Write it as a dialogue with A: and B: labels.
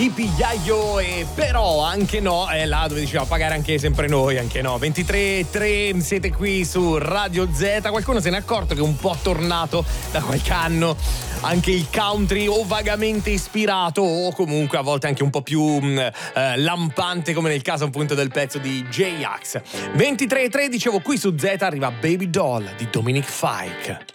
A: Yippee Yayo e però anche no, è là dove diceva pagare anche sempre noi, anche no. 23.3 siete qui su Radio Z. Qualcuno se n'è accorto che è un po' tornato da qualche anno anche il country, o vagamente ispirato o comunque a volte anche un po' più lampante, come nel caso appunto del pezzo di J-Ax. 23.3, dicevo, qui su Z arriva Baby Doll di Dominic Fike.